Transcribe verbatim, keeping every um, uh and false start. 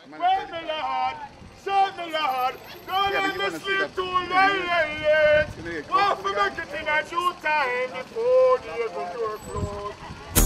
Well, me lord, serve me lord, don't let me sleep too late. Want to make it in a due time before the able door close.